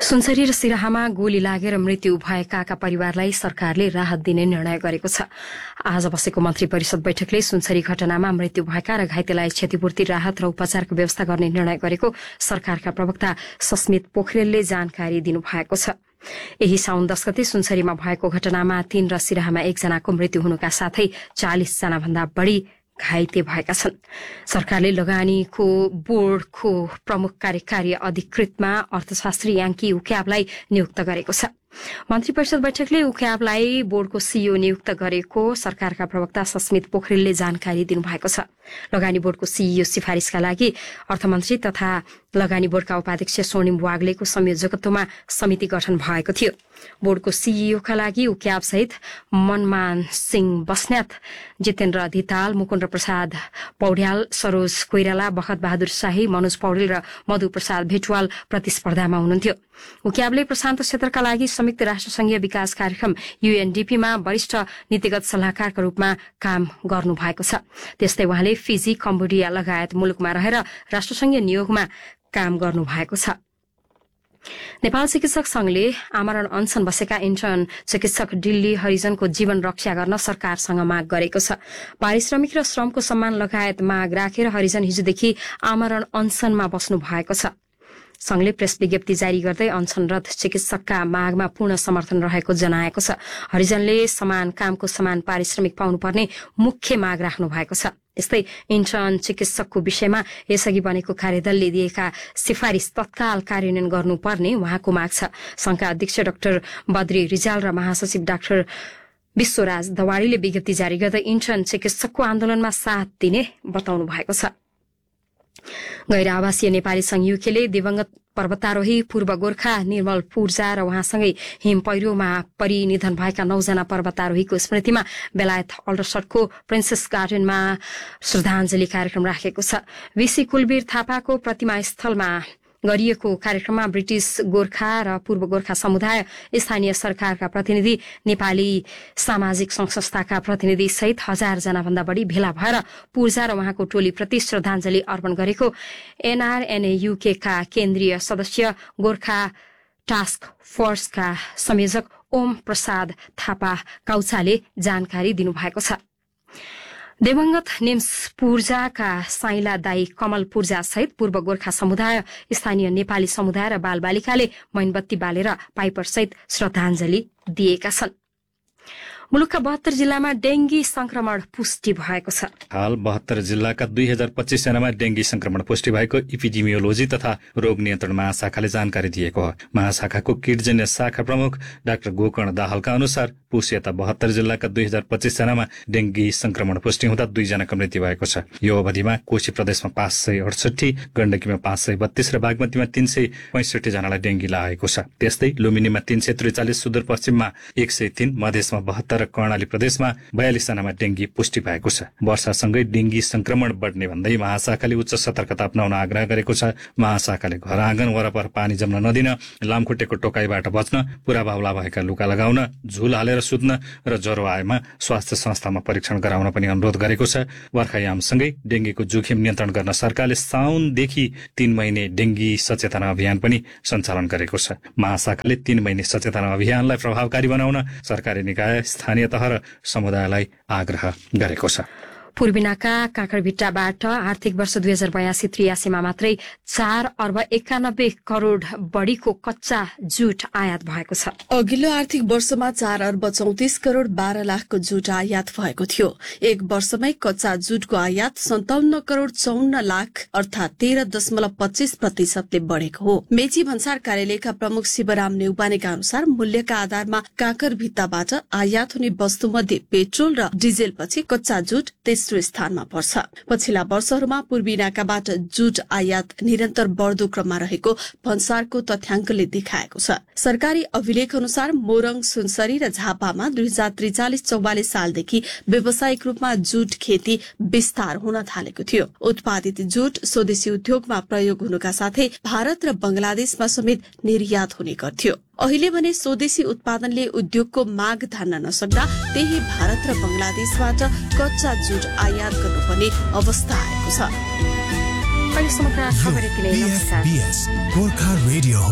सुनसरी र सिराहामा गोली लागेर मृत्यु भएकाका परिवारलाई सरकारले राहत दिने निर्णय गरेको छ। आज बसेको मन्त्री परिषद बैठकले सुनसरी घटनामा मृत्यु भएका र घाइतेलाई क्षतिपूर्ति राहत र उपचारको व्यवस्था गर्ने निर्णय गरेको सरकारका प्रवक्ता सस्मित पोखरेलले जानकारी दिनुभएको छ। यही साउन 10 गते सुनसरीमा भएको घटनामा 3 र सिराहामा 1 जनाको मृत्यु हुनुका साथै 40 जना भन्दा बढ़ी घाइते भएका छन्। सरकारले लगानीको बोर्डको प्रमुख कार्यकारी अधिकृतमा अर्थशास्त्री याङ्की उक्याबलाई नियुक्त गरेको छ। मन्त्री परिषद बैठकले उक्याबलाई बोर्डको सीईओ नियुक्त गरेको सरकारका प्रवक्ता सस्मित पोखरेलले जानकारी दिनुभएको छ। लगानी बोर्डको सीईओ सिफारिसका लागि अर्थमन्त्री तथा लगानी बोर्डका उपाध्यक्ष स्वर्णिम वाग्लेको संयोजकत्वमा समिति गठन भएको थियो। बोर्डको सीईओका लागि उक्याब सहित मनमान सिंह बस्नेत, जितेन्द्र अधिताल, मुकुन्द प्रसाद पौड्याल, सरोज कोइराला, बखत बहादुर शाही, मनोज पौडेल र मधु प्रसाद भेटवाल प्रतिस्पर्धामा हुनुहुन्थ्यो। उक्याबले प्रशान्त क्षेत्रका लागि संयुक्त राष्ट्रसंघीय विकास कार्यक्रम यूएनडीपीमा वरिष्ठ नीतिगत सल्लाहकारका रूपमा काम गर्नुभएको छ। त्यस्तै उहाँले फिजी, कम्बोडिया लगायत मुलुकमा रहेर राष्ट्रसंघीय नियोगमा काम गर्नुभएको छ। नेपाल चिकित्सक संघले आमरण अनसन बसेका इन्टर्न चिकित्सक दिल्ली हरिजनको जीवन रक्षा गर्न सरकारसँग माग गरेको छ। पारिश्रमिक र श्रमको सम्मान लगायत माग राखेर हरिजन हिजोदेखि आमरण अनसनमा बस्नु भएको छ। संघले प्रेस विज्ञप्ति जारी गर्दै अनसनरत चिकित्सकका मागमा पूर्ण समर्थन रहेको जनाएको छ। हरिजनले समान कामको समान पारिश्रमिक पाउनुपर्ने मुख्य माग राख्नु भएको छ। यस्तै इन्टर्न चिकित्सकको विषयमा यसअघि बनेको कार्यदलले दिएका सिफारिस तत्काल कार्यान्वयन गर्नुपर्ने उहाँको माग छ। संघका अध्यक्ष डाक्टर बद्री रिजाल र महासचिव डाक्टर विश्वराज दवाडीले विज्ञप्ति जारी गर्दै इन्टर्न चिकित्सकको आन्दोलनमा साथ दिने बताउनु भएको छ। गैर आवासीय नेपाली संघ युकेले दिवंगत पर्वतारोही पूर्व गोर्खा निर्मल पूर्जा र उहाँसँगै हिम पहिरोमा परि निधन भएका 9 जना पर्वतारोहीको स्मृतिमा बेलायत अल्डरसटको प्रिन्सेस गार्डनमा श्रद्धाञ्जली कार्यक्रम राखेको छ। वीसी कुलवीर थापाको प्रतिमा स्थलमा गरिएको कार्यक्रममा ब्रिटिश गोर्खा र पूर्व गोर्खा समुदाय, स्थानीय सरकारका प्रतिनिधि, नेपाली सामाजिक संघ संस्थाका प्रतिनिधि सहित 1000 जना भन्दा बढ़ी भेला भएर पूर्जा र उहाँको टोलीप्रति श्रद्धाञ्जली अर्पण गरेको एनआरएनयूके का केन्द्रीय सदस्य गोर्खा टास्क फोर्सका संयोजक ओम प्रसाद थापा काउचाले जानकारी दिनुभएको छ। दिवंगत निम्स पूर्जाका साइला दाई कमल पूर्जा सहित पूर्व गोर्खा समुदाय, स्थानीय नेपाली समुदाय र बालबालिकाले मैनबत्ती बालेर पाइपर सहित श्रद्धाञ्जली दिएका छन्। मुलुकका 72 जिल्लामा डेंगी संक्रमण पुष्टि भएको छ। हाल 72 जिल्लाका 2025 जनामा डेंगी संक्रमण पुष्टि भएको इपिडेमियोलोजी तथा रोग नियन्त्रण महाशाखाले जानकारी दिएको हो। महाशाखाको कीटजन्य शाखा प्रमुख डाक्टर गोकर्ण दाहालका अनुसार पुस यता 72 जिल्लाका 2025 जनामा डेंगी संक्रमण पुष्टि हुँदा 2 जनाको मृत्यु भएको छ। यो अवधिमा कोशी प्रदेशमा 568, गण्डकीमा 532 र बागमतीमा 365 जनालाई डेंगी लागेको छ। त्यस्तै लुम्बिनीमा 343, सुदूरपश्चिममा 103, मधेसमा 72 र कर्णाली प्रदेशमा 42 जनामा डेंगी पुष्टि भएको छ। वर्षासँगै डेंगी संक्रमण बढ्ने भन्दै महाशाखाले उच्च सतर्कता अपनाउन आग्रह गरेको छ। महाशाखाले घर आँगन वरपर पानी जम्न नदिन, लामखुट्टेको टोकाइबाट बच्न, पुरा बाहुला भएका लुगा लगाउन, झुल हालेर सुत्न र ज्वरो आएमा स्वास्थ्य संस्थामा परीक्षण गराउन पनि अनुरोध गरेको छ। बर्खायामसँगै डेंगीको जोखिम नियन्त्रण गर्न सरकारले साउनदेखि 3 महिने डेंगी सचेतना अभियान पनि सञ्चालन गरेको छ। महाशाखाले 3 महिने सचेतना अभियानलाई प्रभावकारी बनाउन सरकारी निकाय, स्थानीय तह र समुदायलाई आग्रह गरेको छ। पूर्विनाका काँकडभिट्टाबाट आर्थिक वर्ष 2082-83 मा मात्रै 4 अर्ब 91 करोड़ बढ़ीको कच्चा जुट आयात भएको छ। अघिल्लो आर्थिक वर्षमा 4 अर्ब 34 करोड़ 12 लाखको जुट आयात भएको थियो। एक वर्षमै कच्चा जुटको आयात 57 करोड़ 54 लाख अर्थात 13.25% बढ़ेको हो। मेची भन्सार कार्यालयका प्रमुख शिवराम नेउपानेका अनुसार मूल्यका आधारमा काँकडभिट्टाबाट आयात हुने वस्तुमध्ये पेट्रोल र डिजेल पछि कच्चा जुट तेस्रो स्थानमा पर्छ। पछिल्ला वर्षहरूमा पूर्वी नाकाबाट जुट आयात निरन्तर बढ्दो क्रममा रहेको भन्सारको तथ्याङ्कले देखाएको छ। सरकारी अभिलेख अनुसार मोरङ, सुनसरी र झापामा 2043-44 सालदेखि व्यावसायिक रूपमा जुट खेती विस्तार हुन थालेको थियो। उत्पादित जुट स्वदेशी उद्योगमा प्रयोग हुनुका साथै भारत र बंगलादेशमा समेत निर्यात हुने गर्थ्यो। अहिले भने स्वदेशी उत्पादनले उद्योगको माग धान्न नसक्दा त्यही भारत र बंगलादेशबाट कच्चा जुट आयात गर्नुपर्ने अवस्था आएको छ। अहिले समाचार खबर यति नै। नमस्कार।